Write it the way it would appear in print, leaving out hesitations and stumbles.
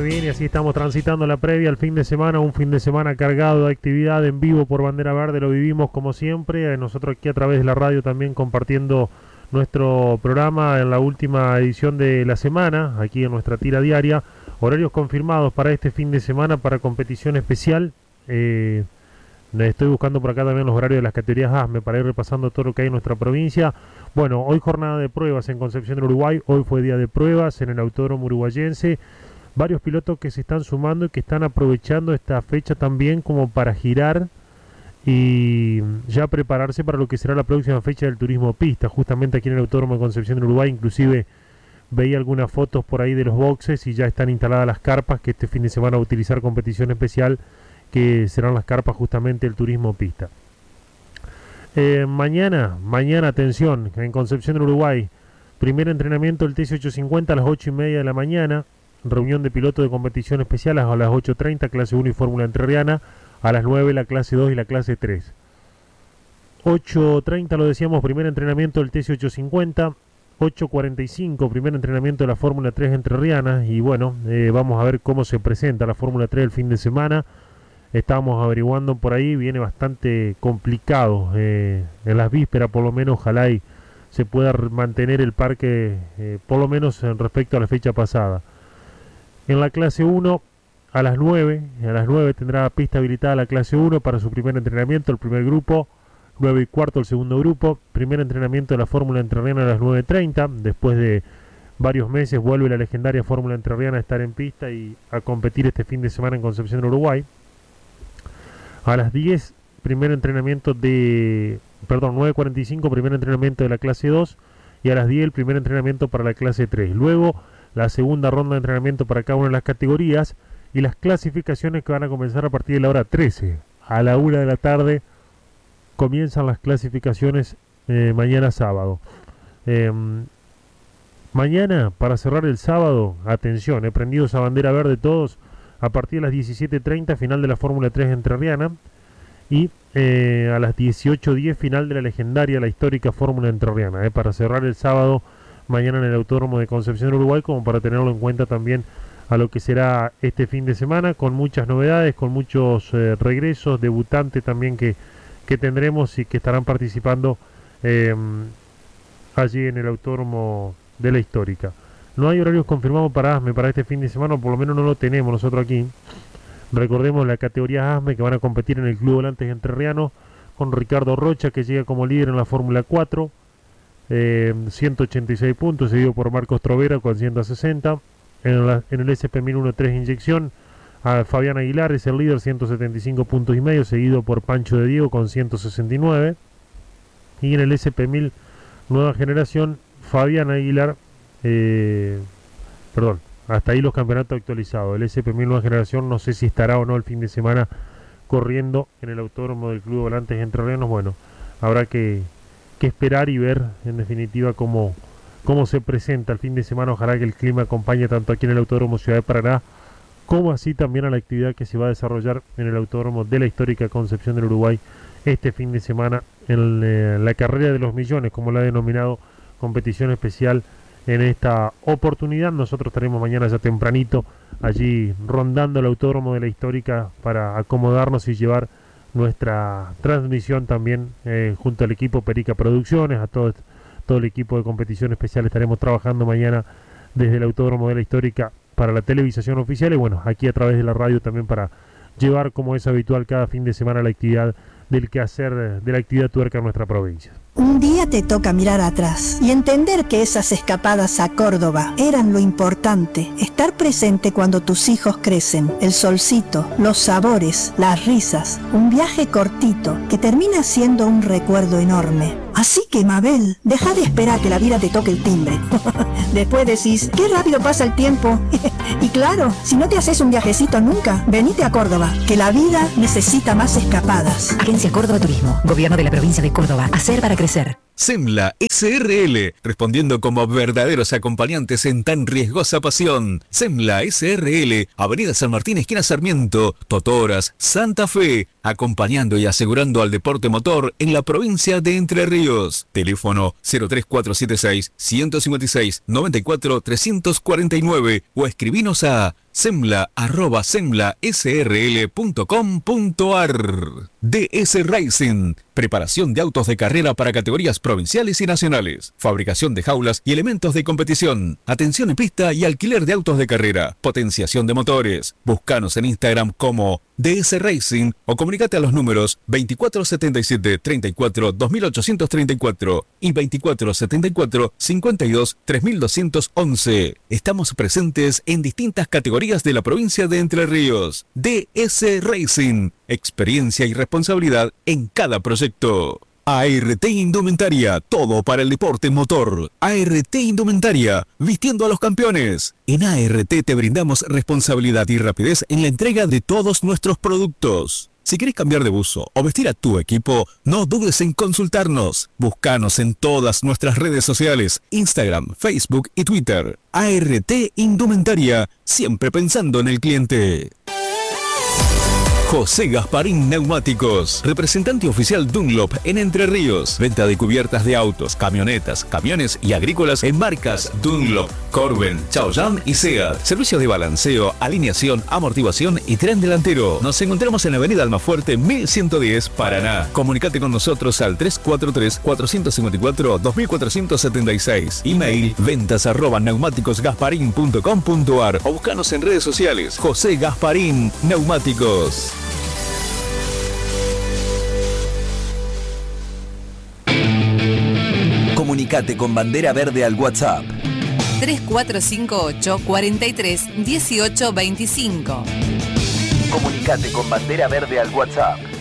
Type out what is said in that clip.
Muy bien, y así estamos transitando la previa al fin de semana, un fin de semana cargado de actividad en vivo por Bandera Verde, lo vivimos como siempre, nosotros aquí a través de la radio también compartiendo nuestro programa en la última edición de la semana, aquí en nuestra tira diaria, horarios confirmados para este fin de semana para competición especial. Estoy buscando por acá también los horarios de las categorías ASME para ir repasando todo lo que hay en nuestra provincia. Bueno, hoy jornada de pruebas en Concepción del Uruguay, hoy fue día de pruebas en el Autódromo Uruguayense. Varios pilotos que se están sumando y que están aprovechando esta fecha también como para girar y ya prepararse para lo que será la próxima fecha del turismo pista, justamente aquí en el Autódromo de Concepción del Uruguay. Inclusive veía algunas fotos por ahí de los boxes y ya están instaladas las carpas que este fin de semana va a utilizar competición especial, que serán las carpas justamente del turismo pista. Mañana atención, en Concepción del Uruguay, primer entrenamiento del TC850 a las 8:30 de la mañana, reunión de pilotos de competición especial a las 8:30, clase 1 y Fórmula Entrerriana, a las 9 la clase 2 y la clase 3. 8:30 lo decíamos, primer entrenamiento del TC850, 8:45 primer entrenamiento de la Fórmula 3 Entrerriana, y bueno, vamos a ver cómo se presenta la Fórmula 3 el fin de semana. Estábamos averiguando por ahí, viene bastante complicado en las vísperas, por lo menos ojalá y se pueda mantener el parque por lo menos en respecto a la fecha pasada. En la clase 1 a las 9 tendrá pista habilitada la clase 1 para su primer entrenamiento, el primer grupo, 9:15 el segundo grupo, primer entrenamiento de la Fórmula Entrerriana a las 9:30, después de varios meses vuelve la legendaria Fórmula Entrerriana a estar en pista y a competir este fin de semana en Concepción del Uruguay. A las 10, primer entrenamiento 9:45, primer entrenamiento de la clase 2, y a las 10 el primer entrenamiento para la clase 3. Luego la segunda ronda de entrenamiento para cada una de las categorías y las clasificaciones que van a comenzar a partir de la hora 13. A la 1 de la tarde comienzan las clasificaciones mañana sábado. Mañana, para cerrar el sábado, atención, prendidos a bandera verde todos, a partir de las 17:30, final de la Fórmula 3 Entrerriana, y a las 18:10, final de la legendaria, la histórica Fórmula Entrerriana, para cerrar el sábado, mañana en el Autódromo de Concepción del Uruguay, como para tenerlo en cuenta también a lo que será este fin de semana, con muchas novedades, con muchos regresos, debutantes también que tendremos y que estarán participando allí en el Autódromo de la Histórica. No hay horarios confirmados para ASME para este fin de semana, o por lo menos no lo tenemos nosotros aquí. Recordemos la categoría ASME que van a competir en el Club Volantes Entrerriano, con Ricardo Rocha, que llega como líder en la Fórmula 4, 186 puntos, seguido por Marcos Trovera con 160. En el SP1013 inyección, Fabián Aguilar es el líder, 175 puntos y medio, seguido por Pancho de Diego con 169. Y en el SP1000 nueva generación, Fabián Aguilar, hasta ahí los campeonatos actualizados. El SP1000 nueva generación no sé si estará o no el fin de semana corriendo en el Autódromo del Club Volantes Entrerrianos. Bueno, habrá que esperar y ver en definitiva cómo se presenta el fin de semana. Ojalá que el clima acompañe tanto aquí en el Autódromo Ciudad de Paraná como así también a la actividad que se va a desarrollar en el Autódromo de la histórica Concepción del Uruguay este fin de semana en la carrera de los millones, como la ha denominado, competición especial. En esta oportunidad nosotros estaremos mañana ya tempranito allí rondando el Autódromo de la histórica para acomodarnos y llevar nuestra transmisión también junto al equipo Perica Producciones, a todo el equipo de competición especial. Estaremos trabajando mañana desde el Autódromo de la histórica para la televisación oficial y bueno, aquí a través de la radio también para llevar, como es habitual cada fin de semana, la actividad del quehacer de la actividad tuerca en nuestra provincia. Un día te toca mirar atrás y entender que esas escapadas a Córdoba eran lo importante. Estar presente cuando tus hijos crecen, el solcito, los sabores, las risas. Un viaje cortito que termina siendo un recuerdo enorme. Así que, Mabel, deja de esperar que la vida te toque el timbre. Después decís, qué rápido pasa el tiempo. Y claro, si no te haces un viajecito nunca, venite a Córdoba, que la vida necesita más escapadas. Agencia Córdoba Turismo, Gobierno de la Provincia de Córdoba. Hacer para crecer. SEMLA SRL, respondiendo como verdaderos acompañantes en tan riesgosa pasión. SEMLA SRL, Avenida San Martín, esquina Sarmiento, Totoras, Santa Fe, acompañando y asegurando al deporte motor en la provincia de Entre Ríos. Teléfono 03476 156 94 349 o escribinos a semla@semlasrl.com.ar. DS Racing, preparación de autos de carrera para categorías provinciales y nacionales, fabricación de jaulas y elementos de competición, atención en pista y alquiler de autos de carrera, potenciación de motores. Búscanos en Instagram como DS Racing o comunicate a los números 2477 34 2834 y 2474 52 3211. Estamos presentes en distintas categorías de la provincia de Entre Ríos. DS Racing, experiencia y responsabilidad en cada proyecto. ART Indumentaria, todo para el deporte motor. ART Indumentaria, vistiendo a los campeones. En ART te brindamos responsabilidad y rapidez en la entrega de todos nuestros productos. Si querés cambiar de buzo o vestir a tu equipo, no dudes en consultarnos. Búscanos en todas nuestras redes sociales, Instagram, Facebook y Twitter. ART Indumentaria, siempre pensando en el cliente. José Gasparín Neumáticos, representante oficial Dunlop en Entre Ríos. Venta de cubiertas de autos, camionetas, camiones y agrícolas en marcas Dunlop, Corben, Chaoyang y Seat. Servicios de balanceo, alineación, amortiguación y tren delantero. Nos encontramos en la avenida Almafuerte 1110, Paraná. Comunicate con nosotros al 343-454-2476. Email ventas@neumáticosgasparin.com.ar o buscanos en redes sociales. José Gasparín Neumáticos. Comunicate con Bandera Verde al WhatsApp 3458 43 18 25. Comunicate con Bandera Verde al WhatsApp